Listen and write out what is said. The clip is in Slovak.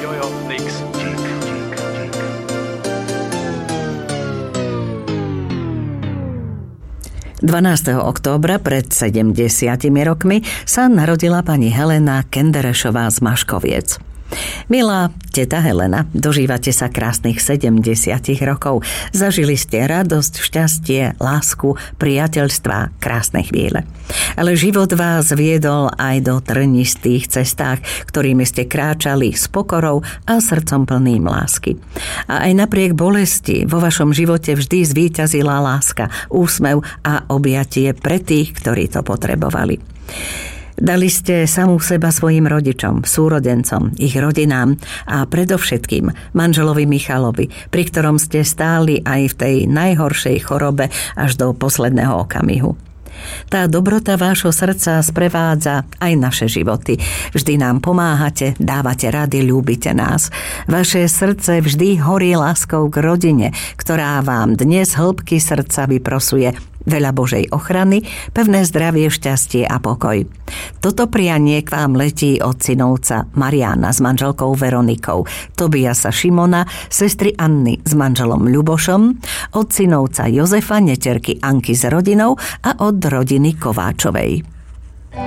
Jojo, Nix. 12. októbra pred 70 rokmi sa narodila pani Helena Kenderešová z Maškoviec. Milá teta Helena, dožívate sa krásnych 70 rokov. Zažili ste radosť, šťastie, lásku, priateľstva, krásne chvíle. Ale život vás viedol aj do trnistých cestách, ktorými ste kráčali s pokorou a srdcom plným lásky. A aj napriek bolesti vo vašom živote vždy zvíťazila láska, úsmev a objatie pre tých, ktorí to potrebovali. Dali ste samú seba svojim rodičom, súrodencom, ich rodinám a predovšetkým manželovi Michalovi, pri ktorom ste stáli aj v tej najhoršej chorobe až do posledného okamihu. Tá dobrota vášho srdca sprevádza aj naše životy. Vždy nám pomáhate, dávate rady, ľúbite nás. Vaše srdce vždy horí láskou k rodine, ktorá vám dnes hĺbky srdca vyprosuje veľa Božej ochrany, pevné zdravie, šťastie a pokoj. Toto prianie k vám letí od synovca Mariána s manželkou Veronikou, Tobiasa Šimona, sestry Anny s manželom Ľubošom, od synovca Jozefa, neterky Anky s rodinou a od rodiny Kováčovej.